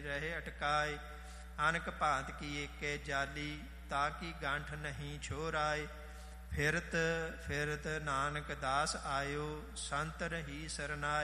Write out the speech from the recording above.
ਰਹੇ ਅਟਕਾਏ। ਅਨਕ ਭਾਂਤ ਕੀ ਏਕੇ ਜਾਲੀ, ਤਾਕੀ ਗੰਠ ਨਹੀਂ ਛੋਰਾਏ। ਫਿਰਤ ਫਿਰਤ ਨਾਨਕ ਦਾਸ ਆਇਓ, ਸੰਤ ਰਹੀ ਸਰਨਾਏ।